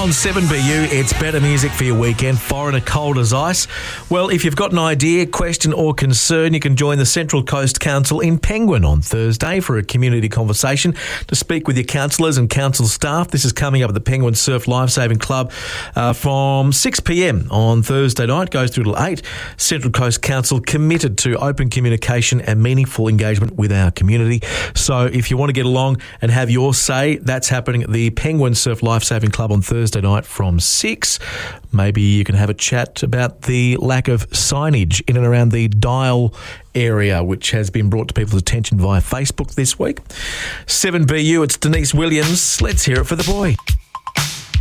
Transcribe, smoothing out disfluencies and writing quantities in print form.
On 7BU, it's better music for your weekend, foreigner cold as ice. Well, if you've got an idea, question or concern, you can join the Central Coast Council in Penguin on Thursday for a community conversation to speak with your councillors and council staff. This is coming up at the Penguin Surf Lifesaving Club from 6pm on Thursday night, goes through till 8. Central Coast Council committed to open communication and meaningful engagement with our community. So if you want to get along and have your say, that's happening at the Penguin Surf Lifesaving Club on Thursday night from 6. Maybe you can have a chat about the lack of signage in and around the Dial area, which has been brought to people's attention via Facebook this week. 7BU, it's Denise Williams. Let's hear it for the boy.